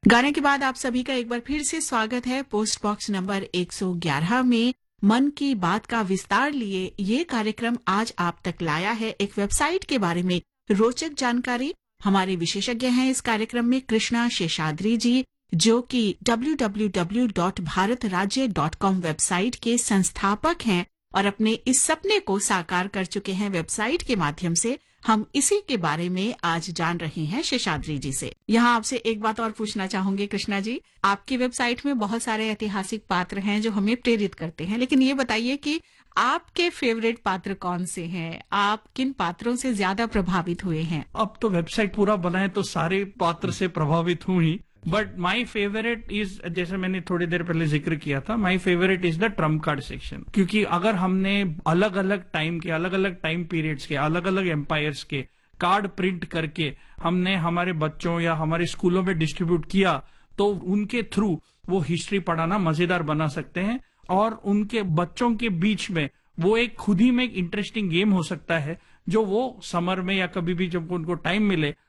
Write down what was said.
गाने के बाद आप सभी का एक बार फिर से स्वागत है पोस्ट बॉक्स नंबर 111 में। मन की बात का विस्तार लिए ये कार्यक्रम आज आप तक लाया है एक वेबसाइट के बारे में रोचक जानकारी। हमारे विशेषज्ञ हैं इस कार्यक्रम में कृष्णा शेषाद्री जी, जो कि www.bharatrajya.com वेबसाइट के संस्थापक हैं और अपने इस सपने को साकार कर चुके हैं वेबसाइट के माध्यम से। हम इसी के बारे में आज जान रहे हैं शेषाद्री जी से। यहाँ आपसे एक बात और पूछना चाहूंगी कृष्णा जी, आपकी वेबसाइट में बहुत सारे ऐतिहासिक पात्र हैं जो हमें प्रेरित करते हैं, लेकिन ये बताइए कि आपके फेवरेट पात्र कौन से हैं? आप किन पात्रों से ज्यादा प्रभावित हुए हैं? अब तो वेबसाइट पूरा बना है तो सारे पात्र से प्रभावित हूँ ही, बट माई फेवरेट इज, जैसे मैंने थोड़ी देर पहले जिक्र किया था, my favourite is the Trump card section. क्योंकि अगर हमने अलग अलग टाइम के, अलग अलग टाइम पीरियड्स के, अलग अलग एम्पायर्स के कार्ड प्रिंट करके हमने हमारे बच्चों या हमारे स्कूलों में डिस्ट्रीब्यूट किया, तो उनके थ्रू वो हिस्ट्री पढ़ाना मजेदार बना सकते हैं और उनके बच्चों के बीच में वो एक खुद ही में एक इंटरेस्टिंग गेम हो सकता है, जो वो समर में या कभी भी जब उनको टाइम मिले